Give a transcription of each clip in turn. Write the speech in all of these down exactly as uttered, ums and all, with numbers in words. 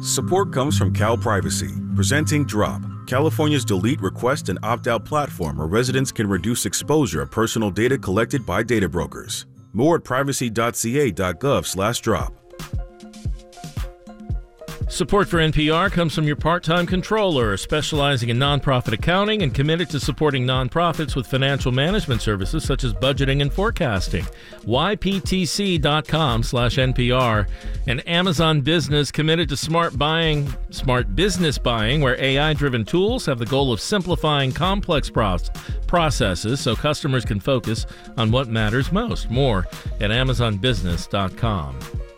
Support comes from Cal Privacy, presenting Drop, California's delete, request, and opt-out platform where residents can reduce exposure of personal data collected by data brokers. More at privacy dot c a dot gov slash drop. Support for N P R comes from your part-time controller, specializing in nonprofit accounting and committed to supporting nonprofits with financial management services such as budgeting and forecasting. y p t c dot com slash N P R. And Amazon Business, committed to smart buying, smart business buying, where A I-driven tools have the goal of simplifying complex pros- processes so customers can focus on what matters most. More at amazon business dot com.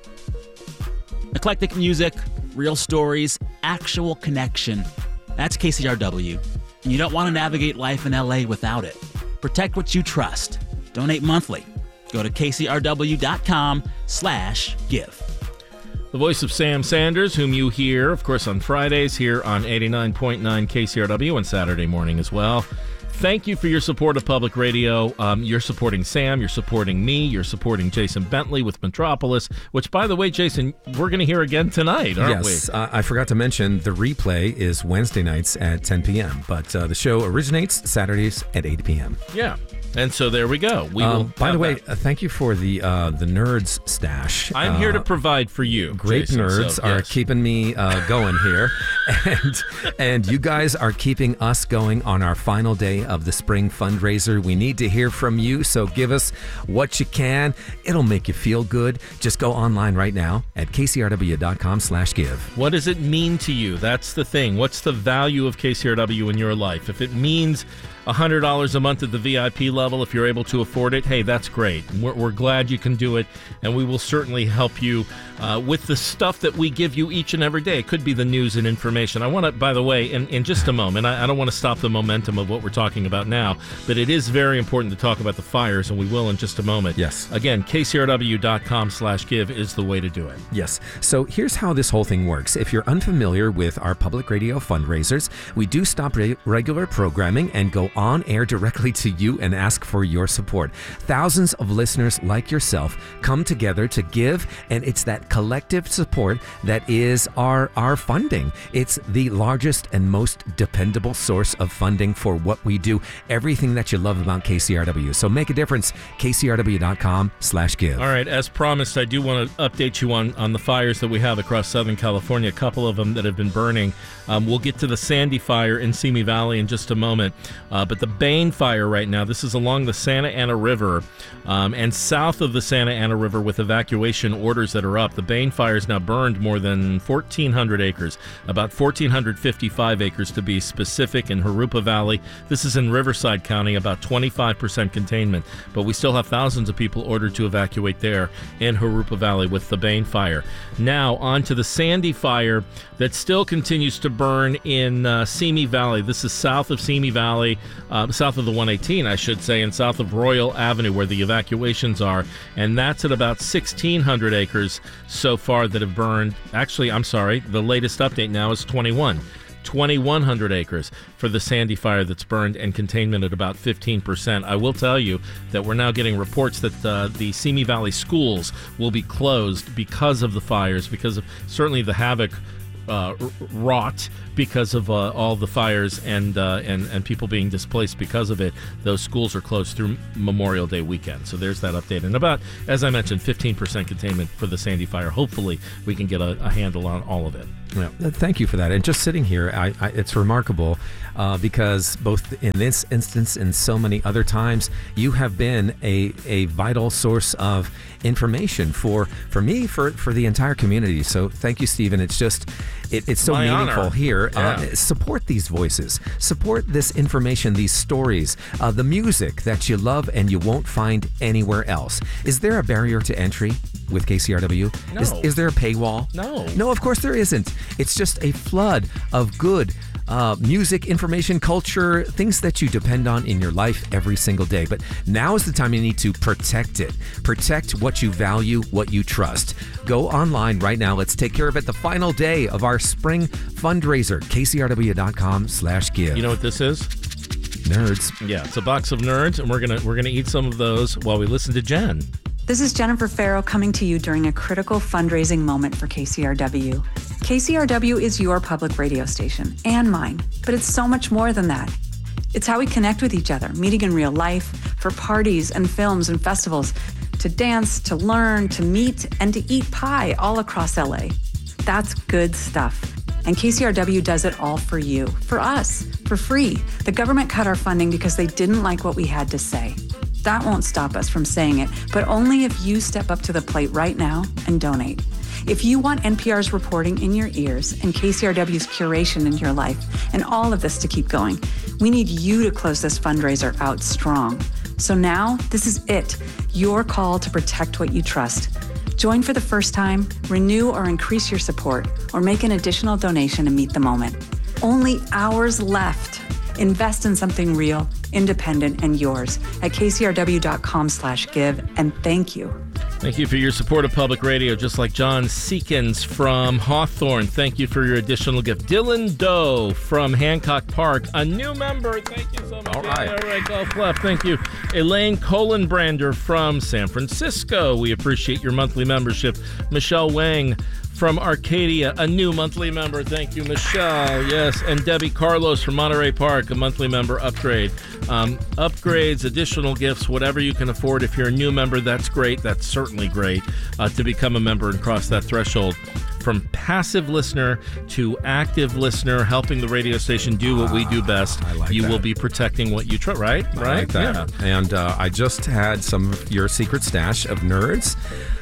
Eclectic music, real stories, actual connection. That's K C R W. And you don't want to navigate life in L A without it. Protect what you trust. Donate monthly. Go to k c r w dot com slash give. The voice of Sam Sanders, whom you hear, of course, on Fridays here on eighty-nine point nine K C R W and Saturday morning as well. Thank you for your support of public radio. Um, you're supporting Sam. You're supporting me. You're supporting Jason Bentley with Metropolis, which, by the way, Jason, we're going to hear again tonight, aren't we? Yes. Uh, I forgot to mention the replay is Wednesday nights at ten p.m., but uh, the show originates Saturdays at eight p.m. Yeah. And so there we go. We um, will. By the way, uh, thank you for the uh, the nerds stash. I'm uh, here to provide for you. Great Jason, nerds so, are yes. keeping me uh, going here, and and you guys are keeping us going on our final day of the spring fundraiser. We need to hear from you, so give us what you can. It'll make you feel good. Just go online right now at k c r w dot com slash give. What does it mean to you? That's the thing. What's the value of K C R W in your life? If it means one hundred dollars a month at the V I P level, if you're able to afford it, hey, that's great. We're, we're glad you can do it, and we will certainly help you uh, with the stuff that we give you each and every day. It could be the news and information. I want to, by the way, in, in just a moment, I, I don't want to stop the momentum of what we're talking about now, but it is very important to talk about the fires, and we will in just a moment. Yes. Again, k c r w dot com slash give is the way to do it. Yes. So here's how this whole thing works. If you're unfamiliar with our public radio fundraisers, we do stop re- regular programming and go on air directly to you and ask for your support. Thousands of listeners like yourself come together to give, and it's that collective support that is our our funding. It's the largest and most dependable source of funding for what we do, everything that you love about K C R W. So make a difference, k c r w dot com slash give. All right, as promised, I do want to update you on, on the fires that we have across Southern California, a couple of them that have been burning. Um, we'll get to the Sandy fire in Simi Valley in just a moment, uh, but the Bain fire right now, this is along the Santa Ana River um, and south of the Santa Ana River with evacuation orders that are up. The Bain fire has now burned more than fourteen hundred acres, about one thousand four hundred fifty-five acres to be specific in Jurupa Valley. This is in Riverside County, about twenty-five percent containment, but we still have thousands of people ordered to evacuate there in Jurupa Valley with the Bain fire. Now on to the Sandy fire that still continues to burn in uh, Simi Valley. This is south of Simi Valley, uh, south of the one eighteen, I should say, and south of Royal Avenue where the evacuations are, and that's at about sixteen hundred acres so far that have burned. Actually, I'm sorry, the latest update now is twenty-one. twenty-one hundred acres for the Sandy fire that's burned, and containment at about fifteen percent. I will tell you that we're now getting reports that uh, the Simi Valley schools will be closed because of the fires, because of certainly the havoc uh, wrought because of uh, all the fires and, uh, and and people being displaced because of it. Those schools are closed through Memorial Day weekend. So there's that update. And about, as I mentioned, fifteen percent containment for the Sandy fire. Hopefully we can get a, a handle on all of it. Well, thank you for that. And just sitting here, I, I, it's remarkable uh, because both in this instance and so many other times, you have been a, a vital source of information for for me, for, for the entire community. So thank you, Stephen. It's just, it, it's so My meaningful honor. here. Yeah. Uh, support these voices. Support this information, these stories, uh, the music that you love and you won't find anywhere else. Is there a barrier to entry with K C R W? No. Is, is there a paywall? No. No, of course there isn't. It's just a flood of good uh, music, information, culture, things that you depend on in your life every single day. But now is the time you need to protect it. Protect what you value, what you trust. Go online right now. Let's take care of it. The final day of our spring fundraiser, k c r w dot com slash give. You know what this is? Nerds. Yeah, it's a box of nerds, and we're gonna we're gonna eat some of those while we listen to Jen. This is Jennifer Farrow coming to you during a critical fundraising moment for K C R W. K C R W is your public radio station and mine, but it's so much more than that. It's how we connect with each other, meeting in real life, for parties and films and festivals, to dance, to learn, to meet, and to eat pie all across L A. That's good stuff. And K C R W does it all for you, for us, for free. The government cut our funding because they didn't like what we had to say. That won't stop us from saying it, but only if you step up to the plate right now and donate. If you want N P R's reporting in your ears and K C R W's curation in your life and all of this to keep going, we need you to close this fundraiser out strong. So now, this is it, your call to protect what you trust. Join for the first time, renew or increase your support, or make an additional donation to meet the moment. Only hours left. Invest in something real, independent, and yours at kcrw.com slash give, and thank you. Thank you for your support of public radio, just like John Seekins from Hawthorne. Thank you for your additional gift. Dylan Doe from Hancock Park, a new member. Thank you so much. All right. All right, golf left. Thank you. Elaine Colenbrander from San Francisco. We appreciate your monthly membership. Michelle Wang from Arcadia, a new monthly member. Thank you, Michelle. Yes, and Debbie Carlos from Monterey Park, a monthly member upgrade. Um, upgrades, additional gifts, whatever you can afford. If you're a new member, that's great. That's certainly great uh, to become a member and cross that threshold. From passive listener to active listener, helping the radio station do what we do best. I like you that. will be protecting what you try, right? I right? like that. Yeah. And uh, I just had some of your secret stash of nerds.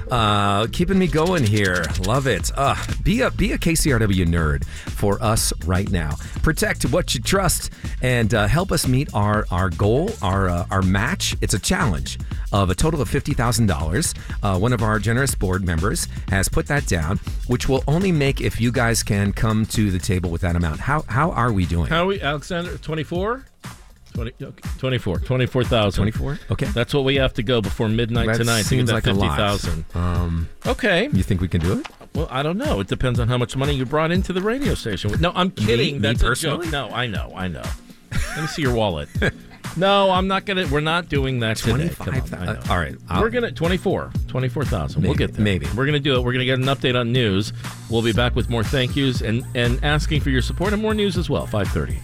Uh, keeping me going here. Love it. Uh, be a be a K C R W nerd for us right now. Protect what you trust and uh, help us meet our our goal, our uh, our match. It's a challenge of a total of fifty thousand dollars. Uh, one of our generous board members has put that down, which will only make if you guys can come to the table with that amount. How how are we doing? How are we, Alexander? twenty-four? twenty, okay, twenty-four. twenty-four thousand. twenty-four? Okay. That's what we have to go before midnight That tonight to get seems that like a fifty lot. thousand. Um, Okay. you think we can do it? Well, I don't know. It depends on how much money you brought into the radio station. No, I'm kidding. me That's a personally? joke. No, I know. I know. Let me see your wallet. No, I'm not gonna. We're not doing that today. Come on, twenty-five. I know. All right. I'll- We're gonna twenty-four, twenty-four thousand. We'll Maybe, get there. maybe. We're gonna do it. We're gonna get an update on news. We'll be back with more thank yous and and asking for your support and more news as well. five thirty.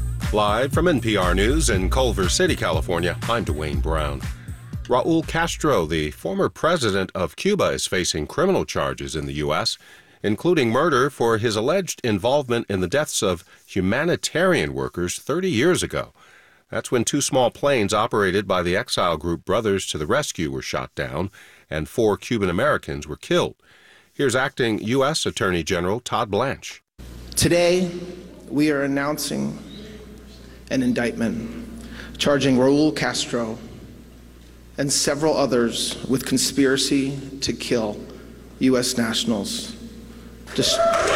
Live from N P R News in Culver City, California, I'm Dwayne Brown. Raul Castro, the former president of Cuba, is facing criminal charges in the U S, including murder for his alleged involvement in the deaths of humanitarian workers thirty years ago. That's when two small planes operated by the exile group Brothers to the Rescue were shot down, and four Cuban Americans were killed. Here's acting U S Attorney General Todd Blanche. Today, we are announcing an indictment charging Raul Castro and several others with conspiracy to kill U S nationals. Dis-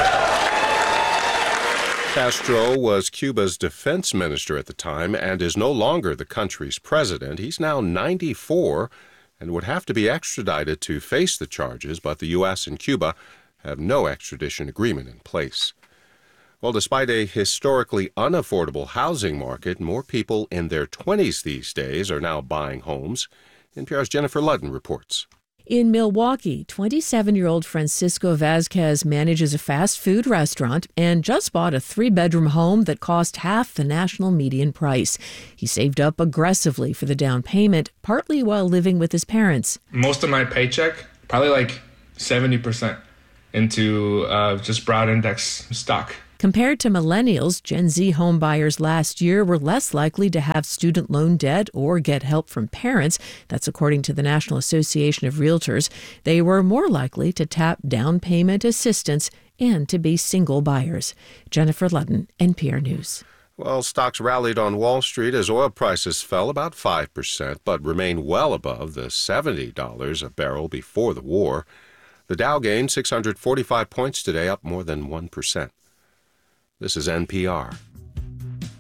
Castro was Cuba's defense minister at the time and is no longer the country's president. He's now ninety-four and would have to be extradited to face the charges, but the U S and Cuba have no extradition agreement in place. Well, despite a historically unaffordable housing market, more people in their twenties these days are now buying homes. N P R's Jennifer Ludden reports. In Milwaukee, twenty-seven-year-old Francisco Vazquez manages a fast food restaurant and just bought a three-bedroom home that cost half the national median price. He saved up aggressively for the down payment, partly while living with his parents. Most of my paycheck, probably like seventy percent, into uh, just broad index stock. Compared to millennials, Gen Z home buyers last year were less likely to have student loan debt or get help from parents. That's according to the National Association of Realtors. They were more likely to tap down payment assistance and to be single buyers. Jennifer Ludden, N P R News. Well, stocks rallied on Wall Street as oil prices fell about five percent, but remain well above the seventy dollars a barrel before the war. The Dow gained six hundred forty-five points today, up more than one percent. This is N P R.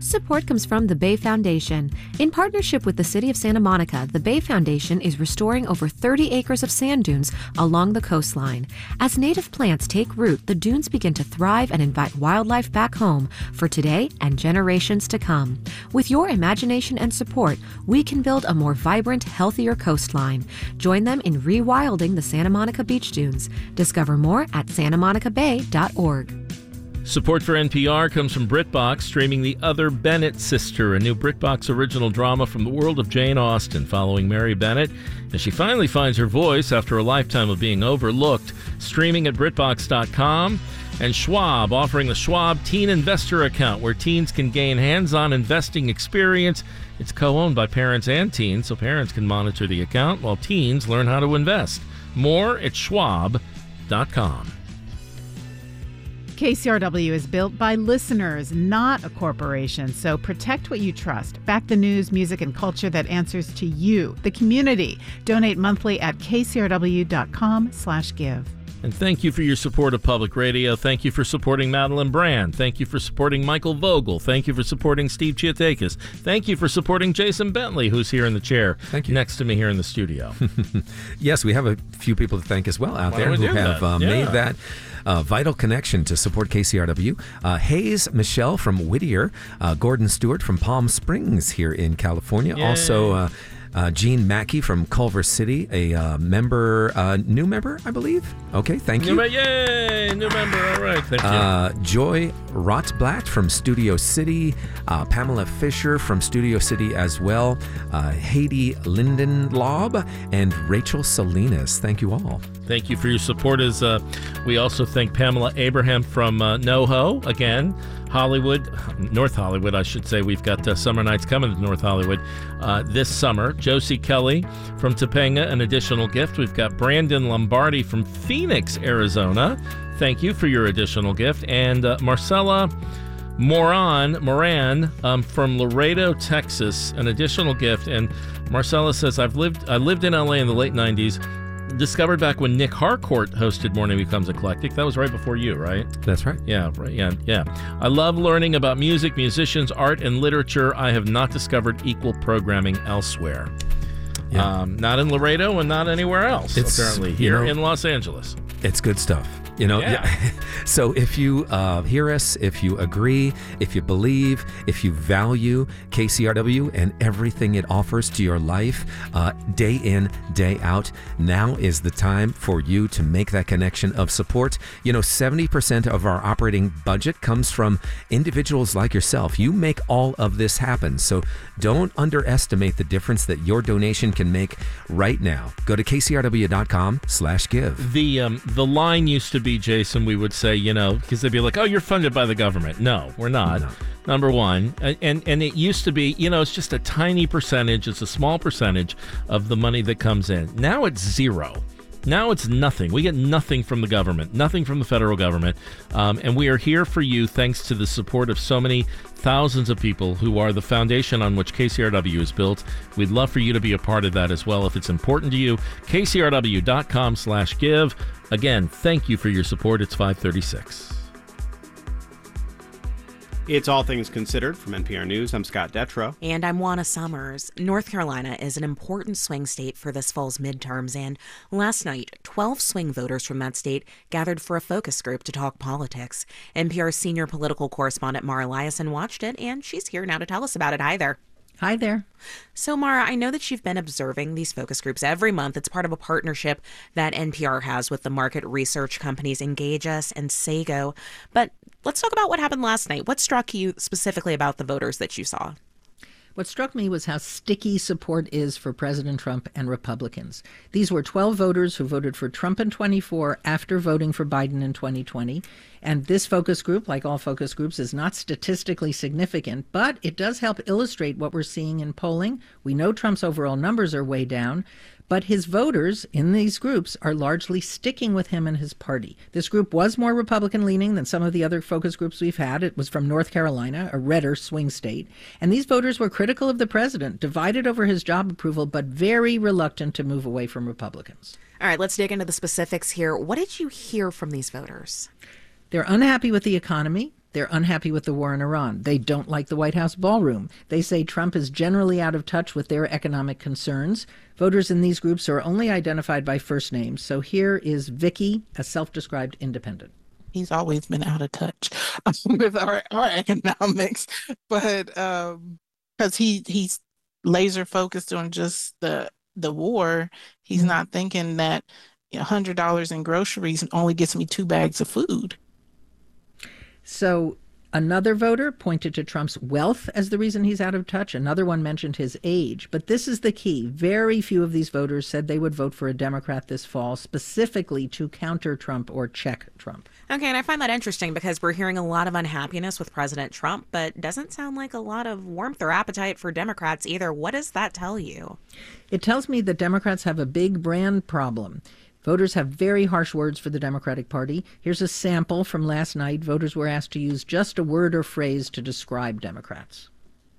Support comes from the Bay Foundation. In partnership with the City of Santa Monica, the Bay Foundation is restoring over thirty acres of sand dunes along the coastline. As native plants take root, the dunes begin to thrive and invite wildlife back home for today and generations to come. With your imagination and support, we can build a more vibrant, healthier coastline. Join them in rewilding the Santa Monica Beach Dunes. Discover more at santa monica bay dot org. Support for N P R comes from BritBox, streaming The Other Bennett Sister, a new BritBox original drama from the world of Jane Austen, following Mary Bennett as she finally finds her voice after a lifetime of being overlooked. Streaming at britbox dot com. And Schwab, offering the Schwab Teen Investor Account, where teens can gain hands-on investing experience. It's co-owned by parents and teens, so parents can monitor the account while teens learn how to invest. More at schwab dot com. K C R W is built by listeners, not a corporation, so protect what you trust. Back the news, music, and culture that answers to you, the community. Donate monthly at k c r w dot com slash give. And thank you for your support of public radio. Thank you for supporting Madeline Brand. Thank you for supporting Michael Vogel. Thank you for supporting Steve Chiatakis. Thank you for supporting Jason Bentley, who's here in the chair Thank you. next to me here in the studio. Yes, we have a few people to thank as well out Why there don't we who do have that? uh, Yeah. made that uh, vital connection to support K C R W. Uh, Hayes Michelle from Whittier, uh, Gordon Stewart from Palm Springs here in California. Yay. Also, uh, Uh, Gene Mackey from Culver City, a uh, member, uh, new member, I believe. Okay, thank you. New me- Yay! New member. All right. Thank you. Uh, Joy Rotblatt from Studio City, uh, Pamela Fisher from Studio City as well, uh, Haiti Lindenlaub, and Rachel Salinas. Thank you all. Thank you for your support. As uh, we also thank Pamela Abraham from uh, NoHo again, Hollywood, North Hollywood, I should say. We've got uh, summer nights coming to North Hollywood uh, this summer. Josie Kelly from Topanga, an additional gift. We've got Brandon Lombardi from Phoenix, Arizona. Thank you for your additional gift. And uh, Marcella Moran, Moran um, from Laredo, Texas, an additional gift. And Marcella says, I've lived I lived in L A in the late nineties. Discovered back when Nick Harcourt hosted Morning Becomes Eclectic. That was right before you, right? That's right. Yeah, right. Yeah, yeah. I love learning about music, musicians, art, and literature. I have not discovered equal programming elsewhere. Yeah. Um, not in Laredo and not anywhere else, It's, apparently. you Here know, in Los Angeles. It's good stuff. You know, Yeah. yeah. So if you uh, hear us, if you agree, if you believe, if you value K C R W and everything it offers to your life, uh, day in, day out, now is the time for you to make that connection of support. You know, seventy percent of our operating budget comes from individuals like yourself. You make all of this happen. So don't underestimate the difference that your donation can make right now. Go to k c r w dot com slash give. The um, the line used to be, Jason, we would say, you know, because they'd be like, oh, you're funded by the government. No, we're not. No. Number one. And, and and it used to be, you know, it's just a tiny percentage. It's a small percentage of the money that comes in. Now it's zero. Now it's nothing. We get nothing from the government, nothing from the federal government. Um, and we are here for you thanks to the support of so many thousands of people who are the foundation on which K C R W is built. We'd love for you to be a part of that as well if it's important to you. k c r w dot com slash give. Again, thank you for your support. It's five thirty-six. It's All Things Considered from N P R News. I'm Scott Detrow. And I'm Juana Summers. North Carolina is an important swing state for this fall's midterms, and last night, twelve swing voters from that state gathered for a focus group to talk politics. N P R's senior political correspondent Mara Liasson watched it, and she's here now to tell us about it. Hi there. Hi there. So, Mara, I know that you've been observing these focus groups every month. It's part of a partnership that N P R has with the market research companies Engage Us and Sago. But let's talk about what happened last night. What struck you specifically about the voters that you saw? What struck me was how sticky support is for President Trump and Republicans. These were twelve voters who voted for Trump in twenty-four after voting for Biden in twenty twenty. And this focus group, like all focus groups, is not statistically significant, but it does help illustrate what we're seeing in polling. We know Trump's overall numbers are way down, but his voters in these groups are largely sticking with him and his party. This group was more Republican-leaning than some of the other focus groups we've had. It was from North Carolina, a redder swing state. And these voters were critical of the president, divided over his job approval, but very reluctant to move away from Republicans. All right, let's dig into the specifics here. What did you hear from these voters? They're unhappy with the economy. They're unhappy with the war in Iran. They don't like the White House ballroom. They say Trump is generally out of touch with their economic concerns. Voters in these groups are only identified by first names. So here is Vicky, a self-described independent. He's always been out of touch with our, our economics, but um, because he he's laser focused on just the the war, he's mm-hmm. not thinking that one hundred dollars in groceries only gets me two bags of food. So another voter pointed to Trump's wealth as the reason he's out of touch. Another one mentioned his age. But this is the key. Very few of these voters said they would vote for a Democrat this fall, specifically to counter Trump or check Trump. Okay, and I find that interesting because we're hearing a lot of unhappiness with President Trump, but doesn't sound like a lot of warmth or appetite for Democrats either. What does that tell you? It tells me that Democrats have a big brand problem. Voters have very harsh words for the Democratic Party. Here's a sample from last night. Voters were asked to use just a word or phrase to describe Democrats.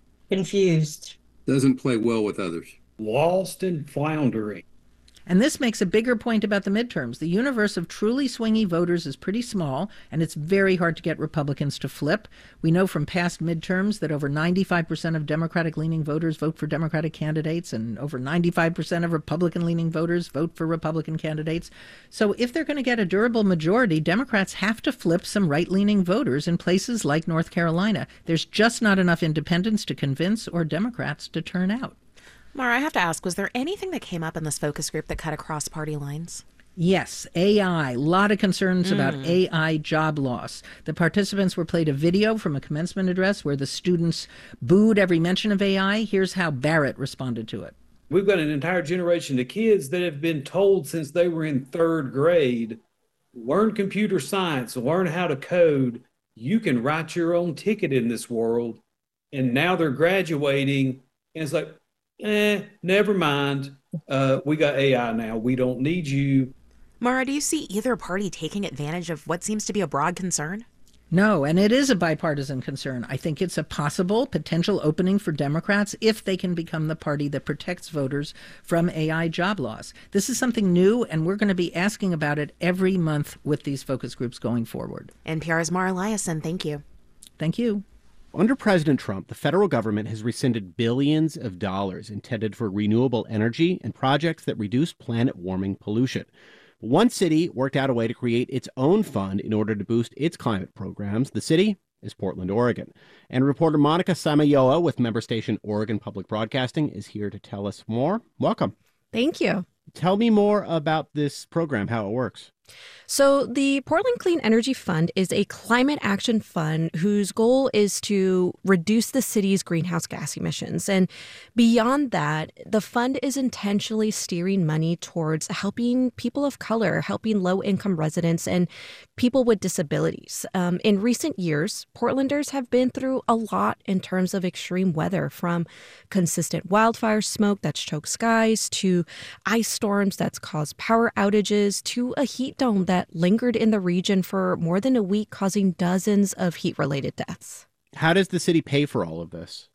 Confused. Doesn't play well with others. Lost and floundering. And this makes a bigger point about the midterms. The universe of truly swingy voters is pretty small, and it's very hard to get Republicans to flip. We know from past midterms that over ninety-five percent of Democratic-leaning voters vote for Democratic candidates, and over ninety-five percent of Republican-leaning voters vote for Republican candidates. So if they're going to get a durable majority, Democrats have to flip some right-leaning voters in places like North Carolina. There's just not enough independents to convince or Democrats to turn out. Mara, I have to ask, was there anything that came up in this focus group that cut across party lines? Yes, A I. A lot of concerns mm. about A I job loss. The participants were played a video from a commencement address where the students booed every mention of A I. Here's how Barrett responded to it. We've got an entire generation of kids that have been told since they were in third grade, learn computer science, learn how to code. You can write your own ticket in this world. And now they're graduating, and it's like, Eh, never mind. Uh, we got A I now. We don't need you. Mara, do you see either party taking advantage of what seems to be a broad concern? No, and it is a bipartisan concern. I think it's a possible potential opening for Democrats if they can become the party that protects voters from A I job loss. This is something new, and we're going to be asking about it every month with these focus groups going forward. N P R's Mara Liasson, thank you. Thank you. Under President Trump, the federal government has rescinded billions of dollars intended for renewable energy and projects that reduce planet warming pollution. One city worked out a way to create its own fund in order to boost its climate programs. The city is Portland, Oregon. And reporter Monica Samayoa with member station Oregon Public Broadcasting is here to tell us more. Welcome. Thank you. Tell me more about this program, how it works. So the Portland Clean Energy Fund is a climate action fund whose goal is to reduce the city's greenhouse gas emissions. And beyond that, the fund is intentionally steering money towards helping people of color, helping low-income residents, and people with disabilities. Um, in recent years, Portlanders have been through a lot in terms of extreme weather, from consistent wildfire smoke that's choked skies, to ice storms that's caused power outages, to a heat dome that lingered in the region for more than a week, causing dozens of heat-related deaths. How does the city pay for all of this?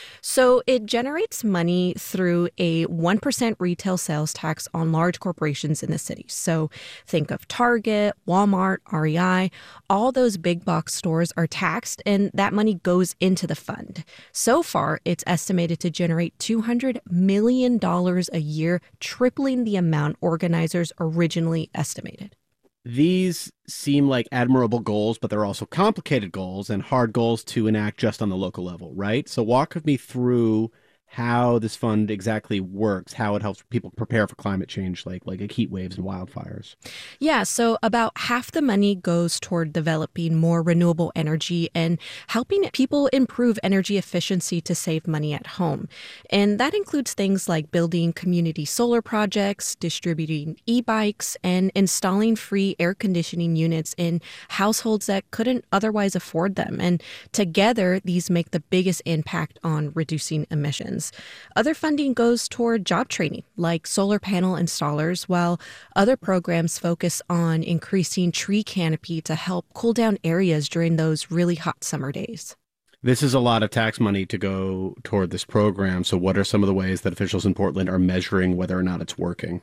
So it generates money through a one percent retail sales tax on large corporations in the city. So think of Target, Walmart, R E I. All those big box stores are taxed, and that money goes into the fund. So far, it's estimated to generate two hundred million dollars a year, tripling the amount organizers originally estimated. These seem like admirable goals, but they're also complicated goals and hard goals to enact just on the local level, right? So walk me through how this fund exactly works, how it helps people prepare for climate change, like like heat waves and wildfires. Yeah, so about half the money goes toward developing more renewable energy and helping people improve energy efficiency to save money at home. And that includes things like building community solar projects, distributing e-bikes, and installing free air conditioning units in households that couldn't otherwise afford them. And together, these make the biggest impact on reducing emissions. Other funding goes toward job training, like solar panel installers, while other programs focus on increasing tree canopy to help cool down areas during those really hot summer days. This is a lot of tax money to go toward this program. So what are some of the ways that officials in Portland are measuring whether or not it's working?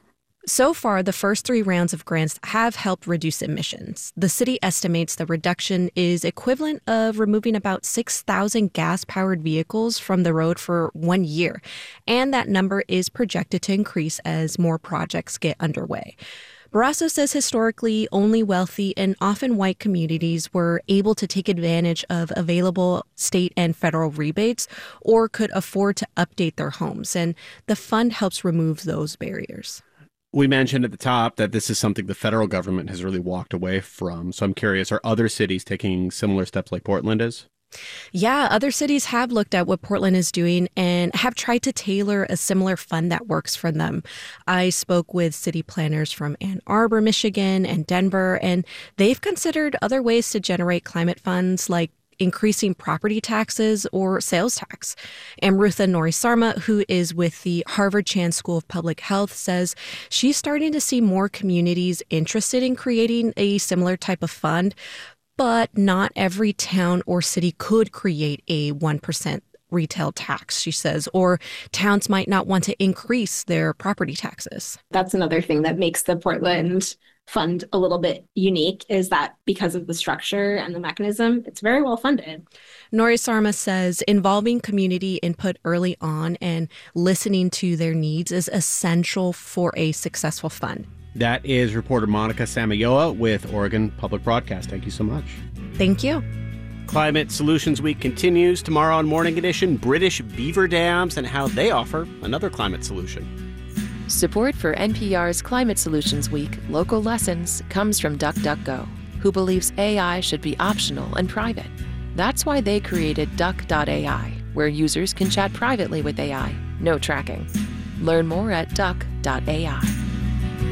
So far, the first three rounds of grants have helped reduce emissions. The city estimates the reduction is equivalent of removing about six thousand gas-powered vehicles from the road for one year, and that number is projected to increase as more projects get underway. Barrasso says historically, only wealthy and often white communities were able to take advantage of available state and federal rebates or could afford to update their homes, and the fund helps remove those barriers. We mentioned at the top that this is something the federal government has really walked away from. So I'm curious, are other cities taking similar steps like Portland is? Yeah, other cities have looked at what Portland is doing and have tried to tailor a similar fund that works for them. I spoke with city planners from Ann Arbor, Michigan, and Denver, and they've considered other ways to generate climate funds, like increasing property taxes or sales tax. Amrutha Norisarma, who is with the Harvard Chan School of Public Health, says she's starting to see more communities interested in creating a similar type of fund, but not every town or city could create a one percent retail tax, she says, or towns might not want to increase their property taxes. That's another thing that makes the Portland fund a little bit unique, is that because of the structure and the mechanism, it's very well funded. Norisarma says involving community input early on and listening to their needs is essential for a successful fund. That is reporter Monica Samayoa with Oregon Public Broadcast. Thank you so much. Thank you. Climate Solutions Week continues tomorrow on Morning Edition. British beaver dams and how they offer another climate solution. Support for N P R's Climate Solutions Week Local Lessons comes from DuckDuckGo, who believes A I should be optional and private. That's why they created Duck dot A I, where users can chat privately with A I, no tracking. Learn more at Duck dot A I.